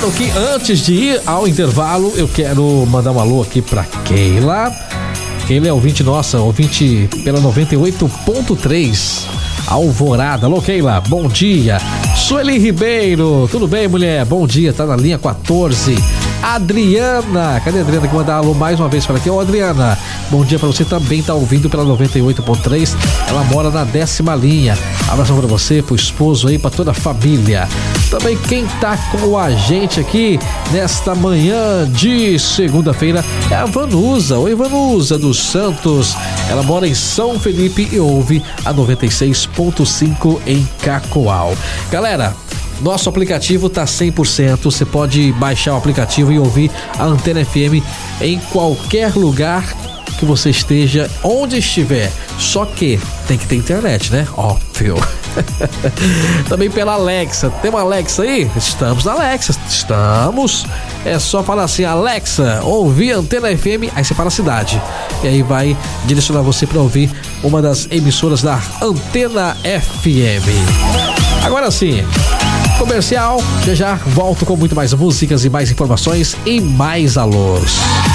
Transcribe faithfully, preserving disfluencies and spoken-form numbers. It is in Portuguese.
Claro que antes de ir ao intervalo, eu quero mandar um alô aqui pra Keila. Keila é ouvinte nossa, ouvinte pela noventa e oito ponto três. Alvorada. Alô, Keila, bom dia. Sueli Ribeiro, tudo bem, mulher? Bom dia, tá na linha quatorze. Adriana, cadê a Adriana que mandar alô mais uma vez para aqui? Ô, Adriana, bom dia para você, também tá ouvindo pela noventa e oito ponto três. Ela mora na décima linha. Abração para você, pro esposo aí, para toda a família. Também quem tá com a gente aqui nesta manhã de segunda-feira é a Vanusa. Oi, Vanusa dos Santos. Ela mora em São Felipe e ouve a noventa e seis ponto cinco em Cacoal. Galera, nosso aplicativo tá cem por cento. Você pode baixar o aplicativo e ouvir a Antena F M em qualquer lugar que você esteja, onde estiver. Só que tem que ter internet, né? Óbvio. Também pela Alexa. Tem uma Alexa aí? Estamos na Alexa. Estamos. É só falar assim, Alexa, ouvir Antena F M, aí você fala a cidade. E aí vai direcionar você para ouvir uma das emissoras da Antena F M. Agora sim, comercial, já já volto com muito mais músicas e mais informações e mais alôs.